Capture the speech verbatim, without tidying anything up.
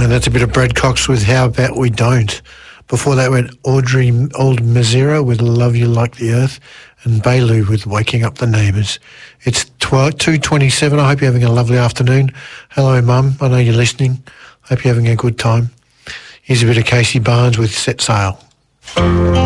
And that's a bit of Brad Cox with How About We Don't. Before that went Audrey Old Mazera with Love You Like the Earth, and Bailu with Waking Up the Neighbours. It's two twenty-seven. I hope you're having a lovely afternoon. Hello, Mum. I know you're listening. Hope you're having a good time. Here's a bit of Casey Barnes with Set Sail.